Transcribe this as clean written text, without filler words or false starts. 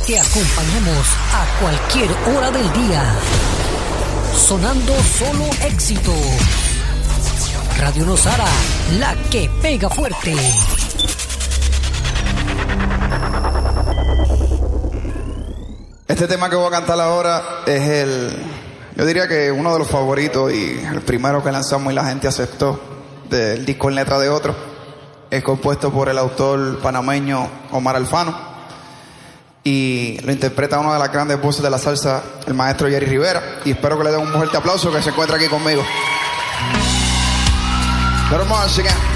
Te acompañamos a cualquier hora del día. Sonando solo éxito. Radio Nosara, la que pega fuerte. Este tema que voy a cantar ahora es yo diría que uno de los favoritos y el primero que lanzamos y la gente aceptó del disco En Letra de Otro. Es compuesto por el autor panameño Omar Alfano y lo interpreta una de las grandes voces de la salsa, el maestro Jerry Rivera, y espero que le den un fuerte aplauso que se encuentra aquí conmigo. Pero vamos a seguir.